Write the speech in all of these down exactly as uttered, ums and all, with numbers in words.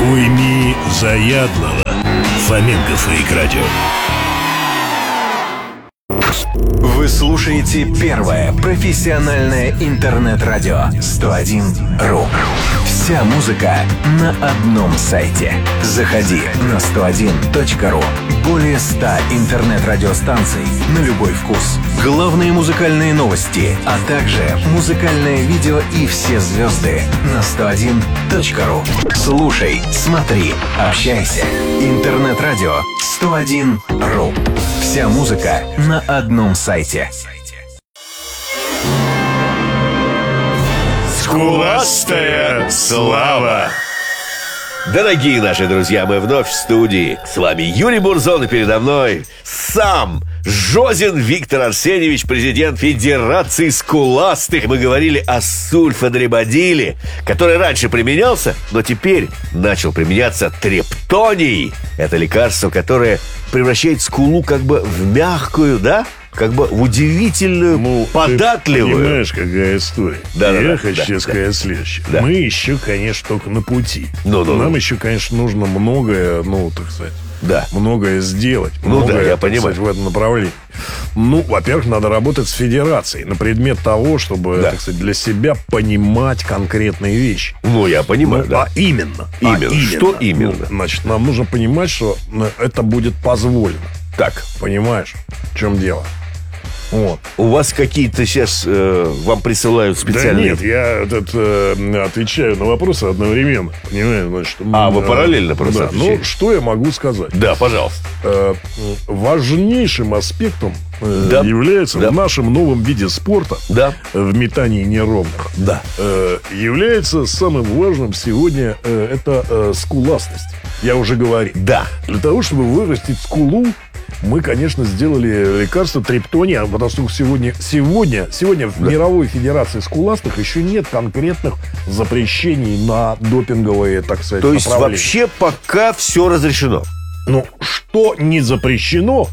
Уйми заядлого. Фоменко Фейк Радио. Вы слушаете первое профессиональное интернет-радио сто один ру. Вся музыка на одном сайте. Заходи на сто один точка ру. Более ста интернет-радиостанций на любой вкус. Главные музыкальные новости, а также музыкальное видео и все звезды на сто один точка ру. Слушай, смотри, общайся. Интернет-радио сто один ру. Вся музыка на одном сайте. Скуластая слава. Дорогие наши друзья, мы вновь в студии. С вами Юрий Бурзон, и передо мной сам Жозин Виктор Арсеньевич, президент Федерации скуластых. Мы говорили о сульфадрибадиле, который раньше применялся, но теперь начал применяться трептоний. Это лекарство, которое превращает скулу как бы в мягкую, да? Как бы в удивительную, ну, податливую. Ты понимаешь, какая история. Да, Я да, хочу да, тебе да, сказать да. следующее. Да. Мы еще, конечно, только на пути. Ну, ну, Нам ну. еще, конечно, нужно многое, ну, так сказать, Да. многое сделать. Ну многое, да, я так понимаю. сказать, в этом направлении. Ну, во-первых, надо работать с федерацией на предмет того, чтобы, Да. так сказать, для себя понимать конкретные вещи. Ну, я понимаю, Ну, да. А именно. Именно. А Что именно? Ну, значит, нам нужно понимать, что ну, это будет позволено. Так, Понимаешь, в чем дело? Вот. у вас какие-то сейчас э, вам присылают специальные... Да нет, я этот, э, отвечаю на вопросы одновременно. Понимаешь, значит, А, вы э, параллельно просто да, отвечаете? ну, что я могу сказать? Да, пожалуйста. Э, важнейшим аспектом э, Да. является Да. в нашем новом виде спорта, Да. в метании неровных, Да. э, является самым важным сегодня э, это э, скуластность. Я уже говорил. Да. Для того, чтобы вырастить скулу, мы, конечно, сделали лекарство трептония, потому что сегодня, сегодня, сегодня в Да. Мировой Федерации скуластых еще нет конкретных запрещений на допинговые, так сказать, То есть направления. вообще пока все разрешено. Ну, что не запрещено,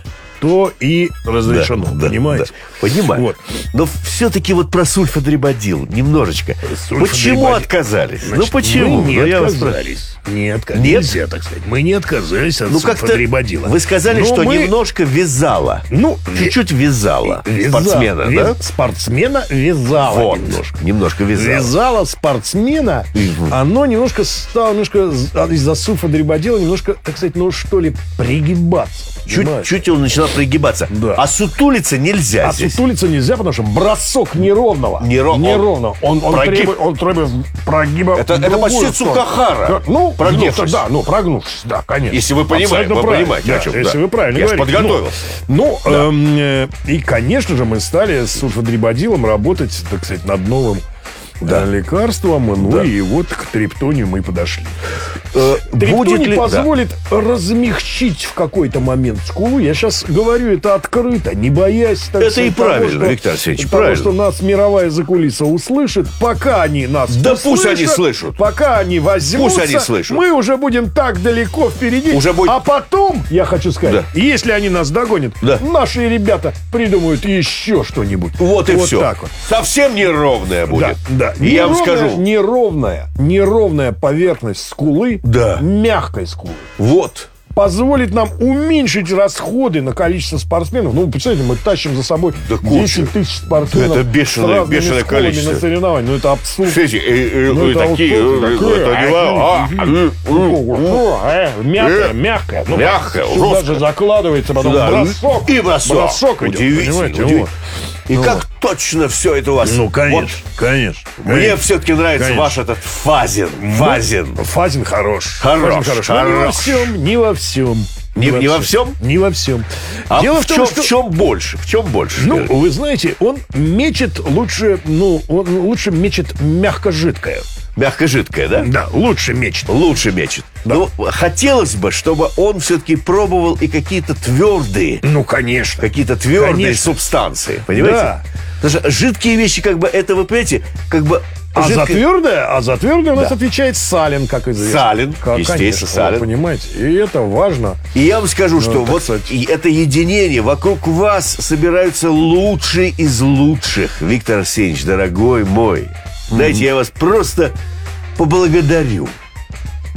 то и разрешено, Да, да, понимаете? да. Понимаю. Вот. Но все-таки вот про сульфадрибадил немножечко. Сульфадрибадил. Почему отказались? Значит, ну почему? Мы не Ну, я вас отказались. Не отка- Нет? Нельзя так сказать. Мы не отказались от Ну как-то сульфадрибадила. вы сказали, Но что мы- немножко вязало. Ну, Чуть-чуть вязало. Вяза- Спортсмена, вяз- да? Спортсмена вязала Вот. немножко. Немножко вязало. Вязало спортсмена, Мгм. оно немножко стало, немножко з- а, из-за сульфадрибадила немножко, так сказать, ну что ли, пригибаться. понимаешь? Чуть-чуть он начинал пригибаться. Да. А сутулиться нельзя А здесь. сутулиться нельзя, потому что бросок неровного. Неро- он- Неровного. Он, он, прогиб. требует, он требует прогиба. Это- в это другую почти сторону. Цукахара. Да, ну, Прогнувшись. ну, да, ну, прогнувшись, да, конечно. Если вы понимаете, Абсолютно вы правильно. понимаете, о Да, чем, если да. вы правильно Я ж говорите. подготовился. Ну, ну, эм, э, и, конечно же, мы стали с сульфадрибадилом работать, так сказать, над новым Да. э, лекарством. Ну, Да. и вот к трептонию мы подошли. Э, Трептоний будет ли... да. позволит размягчить в какой-то момент скулу. Я сейчас говорю это открыто, не боясь. так Это сказать, и правильно, того, что- Виктор Арсеньевич, того, правильно. что нас мировая закулиса услышит, пока они нас Да услышат, пусть они слышат. пока они возьмутся, Пусть они слышат. мы уже будем так далеко впереди. Уже будет- А потом, я хочу сказать, Да. если они нас догонят, Да. наши ребята придумают еще что-нибудь. Вот и все. так вот. Совсем неровная будет. Да, да. И я вам Неровная- скажу. Неровная, неровная поверхность скулы, Да. мягкой скулы, Вот. позволит нам уменьшить расходы на количество спортсменов. Ну, представляете, мы тащим за собой Да куча. десять тысяч спортсменов Это бешеное- с разными бешеное скулами количество. на соревнованиях. Ну, это абсурд. Слушайте, э, э, Ну, э, это вот такие... то- э, такое, это не а, вам, а, ну, э, э, Ну, э, Мягкая, Э, мягкая. Ну, мягкая, сюда жесткая. же закладывается потом Сюда. бросок. И бросок. Бросок идет, Удивительно, понимаете, удивительно. вот. И Ну как вот. точно все это у вас. Ну, конечно, Вот конечно. мне конечно. все-таки нравится Конечно. ваш этот фазин. Фазин. Фазин хорош. Хорош, Фазин хорош. Но не во хорош. всем, не во всем. Не- не во всем? Не во всем. А Дело в, в том, чем, что... в чем больше? В чем больше? Ну, скажите? вы знаете, он мечет лучше, ну, он лучше мечет мягко-жидкое. Мягко-жидкое, да? Да, лучше мечет. Лучше мечет. Да. Но хотелось бы, чтобы он все-таки пробовал и какие-то твердые, Ну, конечно. какие-то твердые Конечно. субстанции. Понимаете? Да. Потому что жидкие вещи, как бы, это, вы понимаете, как бы... А за жидкое- твердое, а за твердое у нас Да. отвечает салин, как известно. Салин, Как- естественно, конечно, салин. вы понимаете, и это важно. И я вам скажу, что Ну, так вот сказать. и это единение, вокруг вас собираются лучшие из лучших. Виктор Арсеньевич, дорогой мой, знаете, я вас просто поблагодарю.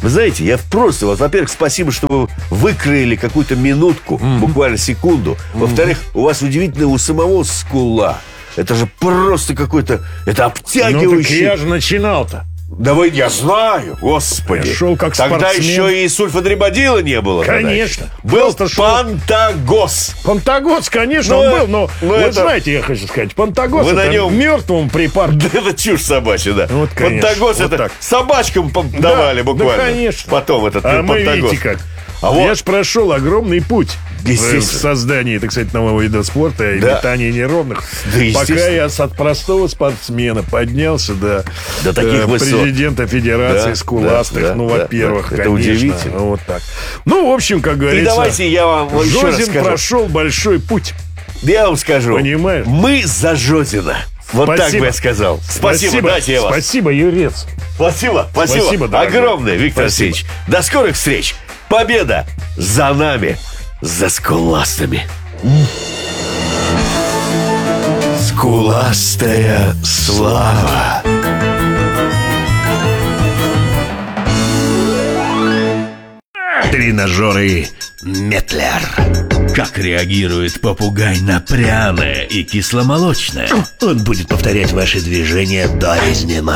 Вы знаете, я просто, вот, во-первых, спасибо, что вы выкроили какую-то минутку, mm-hmm. буквально секунду. Mm-hmm. Во-вторых, у вас удивительно у самого скула. Это же просто какой-то, это обтягивающий. Ну так я же начинал-то. Да вы, я знаю, господи. Я шел как Тогда спортсмен. еще и сульфадрибодила не было. Конечно. Был Просто шел- Пантагос. Пантагос, конечно, Ну, он был, но ну, вот это- знаете, я хочу сказать, Пантагос Вы на это нем- мертвым припар. Да это чушь собачья, да. Вот, конечно, Пантагос вот это так. собачкам пом- давали Да, буквально. да, конечно. А Потом этот мы, Пантагос. видите как, А вот- я ж прошел огромный путь в, в Естественно. создании, так сказать, нового вида спорта и Да. метания неровных. Да, естественно. Пока я с- от простого спортсмена поднялся до До таких высот. президента Федерации Да, скуластых. да, ну, да, во-первых, да. Это конечно. удивительно. Вот так. Ну, в общем, как И говорится, давайте я вам еще раз Жозин скажу. прошел большой путь. Я вам скажу. Понимаешь? Мы за Жозина. Вот так Спасибо. бы я сказал. Спасибо, дайте я вас. Спасибо, Юрец. Спасибо, спасибо. Спасибо, дорогой. Огромное, Виктор Спасибо. Алексеевич. До скорых встреч. Победа за нами, за скуластами. Скуластая слава. Тренажеры Метлер. Как реагирует попугай на пряное и кисломолочное? Он будет повторять ваши движения до резни